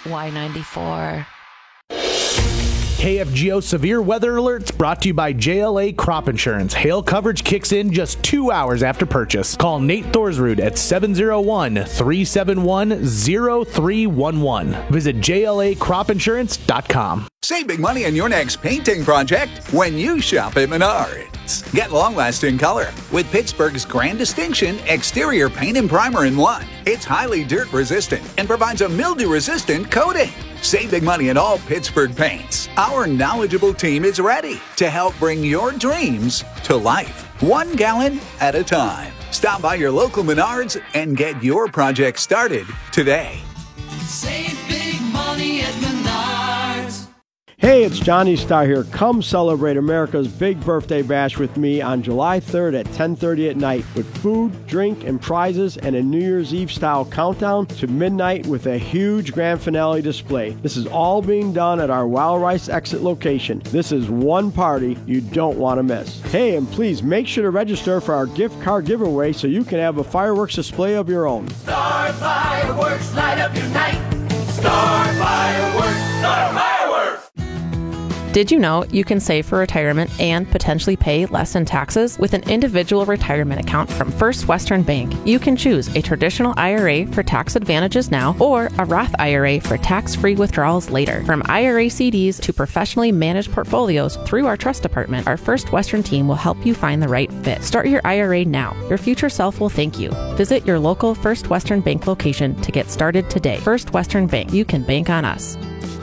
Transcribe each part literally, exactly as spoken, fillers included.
Y ninety-four. K F G O Severe Weather Alerts brought to you by J L A Crop Insurance. Hail coverage kicks in just two hours after purchase. Call Nate Thorsrud at seven oh one, three seven one, oh three one one. Visit J L A crop insurance dot com. Save big money on your next painting project when you shop at Menards. Get long-lasting color with Pittsburgh's Grand Distinction Exterior Paint and Primer in one. It's highly dirt-resistant and provides a mildew-resistant coating. Save big money on all Pittsburgh paints. Our knowledgeable team is ready to help bring your dreams to life, one gallon at a time. Stop by your local Menards and get your project started today. Save big money at Menards. Hey, it's Johnny Star here. Come celebrate America's big birthday bash with me on July third at ten thirty at night with food, drink, and prizes and a New Year's Eve-style countdown to midnight with a huge grand finale display. This is all being done at our Wild Rice exit location. This is one party you don't want to miss. Hey, and please make sure to register for our gift card giveaway so you can have a fireworks display of your own. Star Fireworks, light up your night. Star Fireworks, Star Fireworks. Did you know you can save for retirement and potentially pay less in taxes with an individual retirement account from First Western Bank? You can choose a traditional I R A for tax advantages now or a Roth I R A for tax-free withdrawals later. From I R A C Ds to professionally managed portfolios through our trust department, our First Western team will help you find the right fit. Start your I R A now. Your future self will thank you. Visit your local First Western Bank location to get started today. First Western Bank. You can bank on us.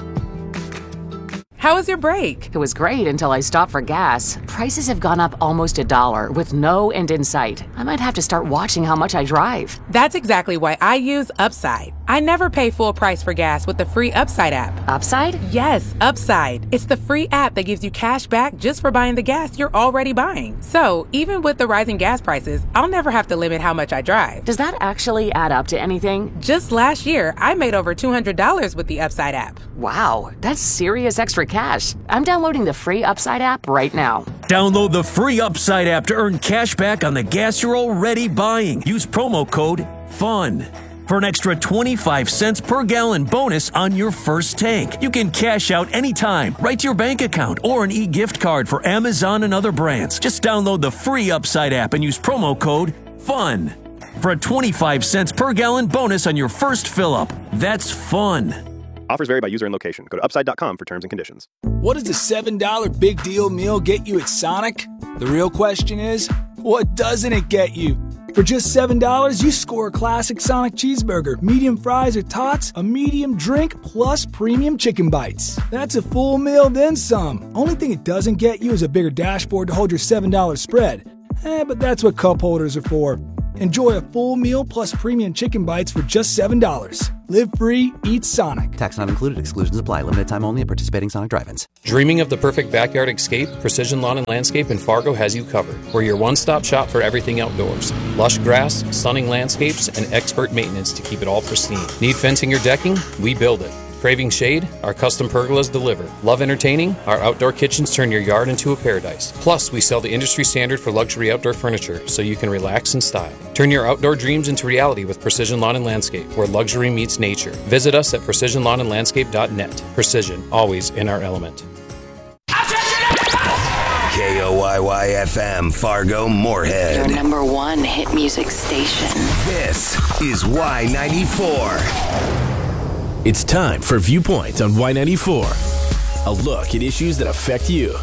How was your break? It was great until I stopped for gas. Prices have gone up almost a dollar with no end in sight. I might have to start watching how much I drive. That's exactly why I use Upside. I never pay full price for gas with the free Upside app. Upside? Yes, Upside. It's the free app that gives you cash back just for buying the gas you're already buying. So even with the rising gas prices, I'll never have to limit how much I drive. Does that actually add up to anything? Just last year, I made over two hundred dollars with the Upside app. Wow, that's serious extra cash. I'm downloading the free Upside app right now. Download the free Upside app to earn cash back on the gas you're already buying. Use promo code FUN for an extra twenty-five cents per gallon bonus on your first tank. You can cash out anytime, right to your bank account, or an e-gift card for Amazon and other brands. Just download the free Upside app and use promo code FUN for a twenty-five cents per gallon bonus on your first fill-up. That's fun. Offers vary by user and location. Go to upside dot com for terms and conditions. What does the seven dollar Big Deal Meal get you at Sonic? The real question is, what doesn't it get you? For just seven dollars, you score a classic Sonic cheeseburger, medium fries or tots, a medium drink, plus premium chicken bites. That's a full meal, then some. Only thing it doesn't get you is a bigger dashboard to hold your seven dollar spread. Eh, but that's what cup holders are for. Enjoy a full meal plus premium chicken bites for just seven dollars. Live free, eat Sonic. Tax not included. Exclusions apply. Limited time only at participating Sonic drive-ins. Dreaming of the perfect backyard escape? Precision Lawn and Landscape in Fargo has you covered. We're your one-stop shop for everything outdoors. Lush grass, stunning landscapes, and expert maintenance to keep it all pristine. Need fencing or decking? We build it. Craving shade? Our custom pergolas deliver. Love entertaining? Our outdoor kitchens turn your yard into a paradise. Plus, we sell the industry standard for luxury outdoor furniture, so you can relax in style. Turn your outdoor dreams into reality with Precision Lawn and Landscape, where luxury meets nature. Visit us at precision lawn and landscape dot net. Precision, always in our element. K O Y Y F M, Fargo, Moorhead. Your number one hit music station. This is Y ninety-four. It's time for Viewpoint on Y ninety-four. A look at issues that affect you.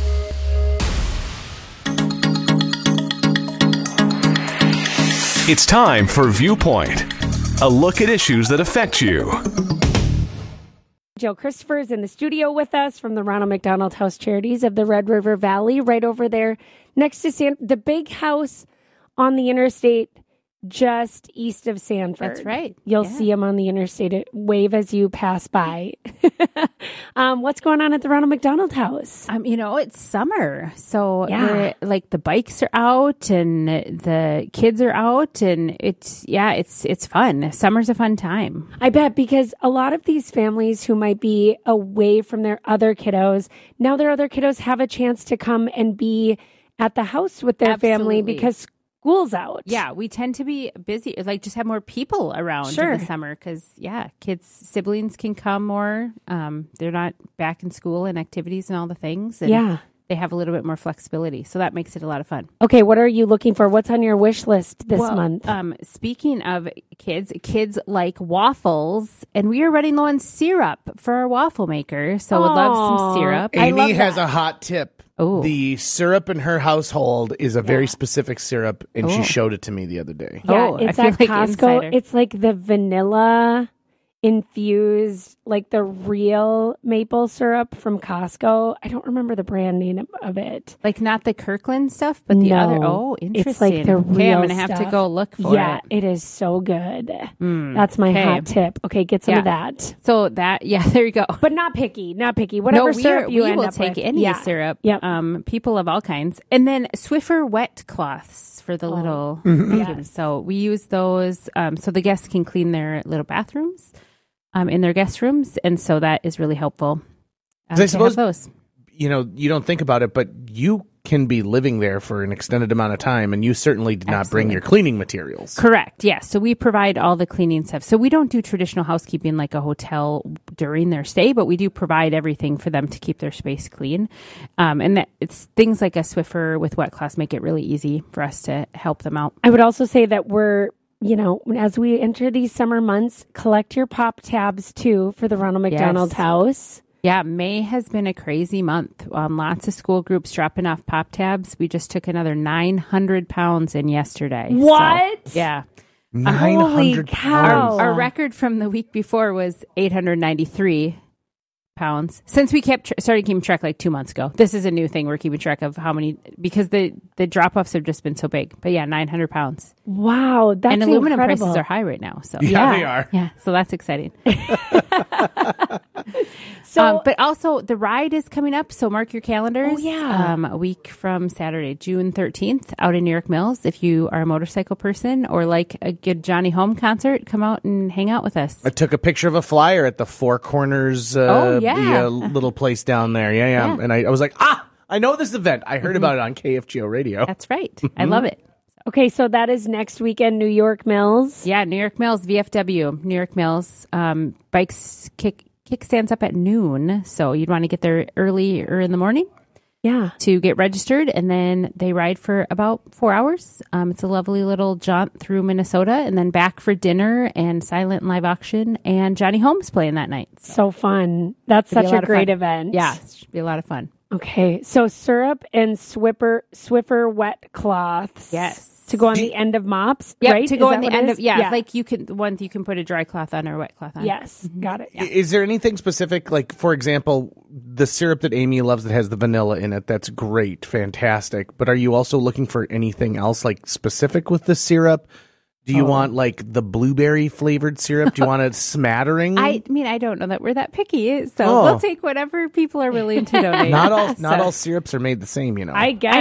It's time for Viewpoint. A look at issues that affect you. Jill Christopher is in the studio with us from the Ronald McDonald House Charities of the Red River Valley, right over there next to San- the big house on the interstate just east of Sanford. That's right. You'll yeah. see him on the interstate. Wave as you pass by. um, what's going on at the Ronald McDonald House? Um, you know, it's summer. So yeah. we're, like the bikes are out and the kids are out and it's, yeah, it's, it's fun. Summer's a fun time. I bet, because a lot of these families who might be away from their other kiddos, now their other kiddos have a chance to come and be at the house with their Absolutely. family because school's out. Yeah, we tend to be busy, like just have more people around Sure. in the summer because, yeah, kids, siblings can come more. Um, they're not back in school and activities and all the things. And Yeah. they have a little bit more flexibility. So that makes it a lot of fun. Okay, what are you looking for? What's on your wish list this Well, month? Um, speaking of kids, kids like waffles, and we are running low on syrup for our waffle maker. So would love some syrup. Amy has a hot tip. Oh. The syrup in her household is a very specific syrup, and Oh. she showed it to me the other day. Yeah, Oh, it's I at feel like Costco. insider. It's like the vanilla infused, like the real maple syrup from Costco. I don't remember the brand name of it. Like not the Kirkland stuff, but the No, other. Oh, interesting. It's like the real Okay, I'm gonna have to stuff. go look for yeah, it. it is so good. Mm, That's my okay. hot tip. Okay, get some Yeah. of that. So that, yeah, there you go. But not picky, not picky. Whatever no, we, syrup are, you we end will up take with. any Yeah. syrup. Yep. Um, people of all kinds, and then Swiffer wet cloths for the Oh. little. Mhm. Yes. Yes. So we use those, um, so the guests can clean their little bathrooms, um, in their guest rooms, and so that is really helpful. Um, 'Cause I to have suppose, those. you know, you don't think about it, but you can be living there for an extended amount of time, and you certainly did not bring Absolutely. your cleaning materials. Correct. Yes. So we provide all the cleaning stuff. So we don't do traditional housekeeping like a hotel during their stay, but we do provide everything for them to keep their space clean. Um, and that it's things like a Swiffer with wet cloths make it really easy for us to help them out. I would also say that we're, you know, as we enter these summer months, collect your pop tabs too for the Ronald McDonald Yes. House. Yeah, May has been a crazy month. Um, lots of school groups dropping off pop tabs. We just took another nine hundred pounds in yesterday. So, What? yeah. nine hundred Holy cow. Our, our record from the week before was eight hundred ninety-three pounds. Since we kept tr- started keeping track like two months ago. This is a new thing. We're keeping track of how many, because the, the drop-offs have just been so big. But yeah, nine hundred pounds. Wow, that's And aluminum incredible. prices are high right now. So Yeah, they are. Yeah, so that's exciting. So, um, but also the ride is coming up, so mark your calendars. Oh, yeah. Um, a week from Saturday, June thirteenth, out in New York Mills. If you are a motorcycle person or like a good Johnny Home concert, come out and hang out with us. I took a picture of a flyer at the Four Corners, uh, Oh, yeah. the uh, little place down there. Yeah, yeah. Yeah. And I, I was like, ah, I know this event. I heard about it on K F G O radio. That's right. I love it. okay, so that is next weekend, New York Mills. Yeah, New York Mills, V F W, New York Mills. Um, bikes kick kickstands up at noon, so you'd want to get there early or in the morning. Yeah. To get registered, and then they ride for about four hours. Um, it's a lovely little jaunt through Minnesota, and then back for dinner and silent live auction, and Johnny Holmes playing that night. So fun. That's Should be such a a, lot of great fun. event. Yeah, it should be a lot of fun. Okay, so syrup and Swiffer Swiffer wet cloths. Yes. To go on the end of mops, Yep, right? to Is go that on the what it end is? of yeah, like you can the ones you can put a dry cloth on or a wet cloth on. Yes, got it. I- Is there anything specific, like, for example, the syrup that Amy loves that has the vanilla in it? That's great, fantastic. But are you also looking for anything else, like, specific with the syrup? Do you Oh. want, like, the blueberry flavored syrup? Do you want a smattering? I mean, I don't know that we're that picky, so Oh. we'll take whatever people are willing to donate. not all, not So- all syrups are made the same, you know. I guess.